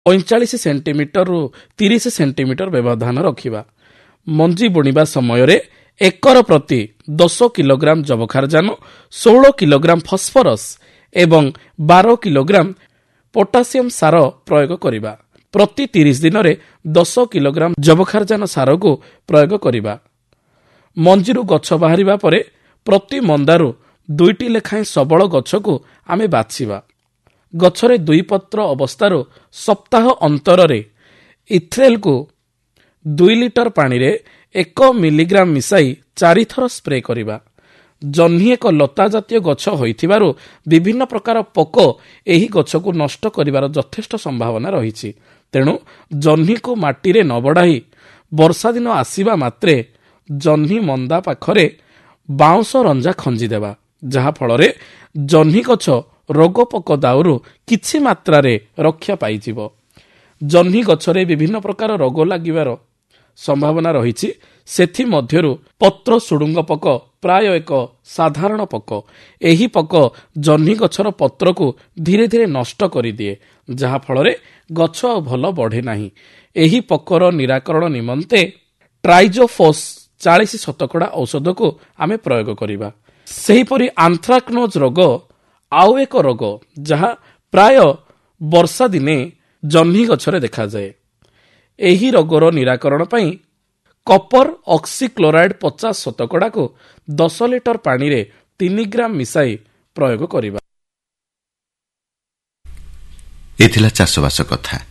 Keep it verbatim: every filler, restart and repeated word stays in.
ପଇଁଚାଳିଶ ସେଣ୍ଟିମିଟରରୁ ତିରିଶ ସେଣ୍ଟିମିଟର ବ୍ୟବଧାନ ରଖିବା। ମଞ୍ଜି ବୁଣିବା ସମୟରେ ଏକର ପ୍ରତି ଦଶ କିଲୋଗ୍ରାମ ଯବକ୍ଷାରଜାନ, ଷୋହଳ କିଲୋଗ୍ରାମ ଫସ୍ଫରସ୍ ଏବଂ ବାର କିଲୋଗ୍ରାମ ପୋଟାସିୟମ ସାର ପ୍ରୟୋଗ କରିବା। ପ୍ରତି ତିରିଶ ଦିନରେ ଦଶ କିଲୋଗ୍ରାମ ଯବକ୍ଷାରଜାନ ସାରକୁ ପ୍ରୟୋଗ କରିବା। ମଞ୍ଜିରୁ ଗଛ ବାହାରିବା ପରେ ପ୍ରତି ମନ୍ଦାରୁ ଦୁଇଟି ଲେଖାଏଁ ସବଳ ଗଛକୁ ଆମେ ବାଛିବା। ଗଛରେ ଦୁଇ ପତ୍ର ଅବସ୍ଥାରୁ ସପ୍ତାହ ଅନ୍ତରରେ ଇଥ୍ରେଲ୍କୁ ଦୁଇ ଲିଟର ପାଣିରେ ଏକ ମିଲିଗ୍ରାମ ମିଶାଇ ଚାରିଥର ସ୍ପ୍ରେ କରିବା। ଜହ୍ନି ଏକ ଲତା ଜାତୀୟ ଗଛ ହୋଇଥିବାରୁ ବିଭିନ୍ନ ପ୍ରକାର ପୋକ ଏହି ଗଛକୁ ନଷ୍ଟ କରିବାର ଯଥେଷ୍ଟ ସମ୍ଭାବନା ରହିଛି। ତେଣୁ ଜହ୍ନିକୁ ମାଟିରେ ନ ବଢ଼ାଇ ବର୍ଷା ଦିନ ଆସିବା ମାତ୍ରେ ଜହ୍ନି ମନ୍ଦା ପାଖରେ ବାଉଁଶ ରଞ୍ଜା ଖଞ୍ଜିଦେବା, ଯାହାଫଳରେ ଜହ୍ନି ଗଛ ରୋଗ ପୋକ ଦାଉରୁ କିଛି ମାତ୍ରାରେ ରକ୍ଷା ପାଇଯିବ। ଜହ୍ନି ଗଛରେ ବିଭିନ୍ନ ପ୍ରକାର ରୋଗ ଲାଗିବାର ସମ୍ଭାବନା ରହିଛି। ସେଥିମଧ୍ୟରୁ ପତ୍ର ସୁଡ଼ୁଙ୍ଗ ପୋକ ପ୍ରାୟ ଏକ ସାଧାରଣ ପୋକ। ଏହି ପୋକ ଜହ୍ନି ଗଛର ପତ୍ରକୁ ଧୀରେ ଧୀରେ ନଷ୍ଟ କରିଦିଏ, ଯାହାଫଳରେ ଗଛ ଆଉ ଭଲ ବଢ଼େ ନାହିଁ। ଏହି ପୋକର ନିରାକରଣ ନିମନ୍ତେ ଟ୍ରାଇଜୋଫୋସ୍ ଚାଳିଶ ଶତକଡ଼ା ଔଷଧକୁ ଆମେ ପ୍ରୟୋଗ କରିବା। ସେହିପରି ଆନ୍ଥ୍ରାକ୍ନୋଜ ରୋଗ ଆଉ ଏକ ରୋଗ, ଯାହା ପ୍ରାୟ ବର୍ଷା ଦିନେ ଜହ୍ନି ଗଛରେ ଦେଖାଯାଏ। ଏହି ରୋଗର ନିରାକରଣ ପାଇଁ କପର ଅକ୍ସିକ୍ଲୋରାଇଡ୍ ପଚାଶ ଶତକଡ଼ାକୁ ଦଶ ଲିଟର ପାଣିରେ ତିନି ଗ୍ରାମ ମିଶାଇ ପ୍ରୟୋଗ କରିବା। ଏ ଥିଲା ଚାଷବାସ କଥା।